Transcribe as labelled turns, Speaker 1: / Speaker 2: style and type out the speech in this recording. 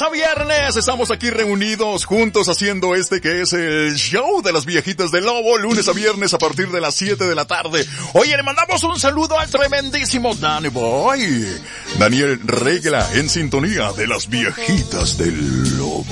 Speaker 1: a viernes estamos aquí reunidos juntos haciendo este que es el show de las viejitas del Lobo, lunes a viernes a partir de las 7 de la tarde. Oye, le mandamos un saludo al tremendísimo Danny Boy. Daniel Regla en sintonía de las viejitas del Lobo.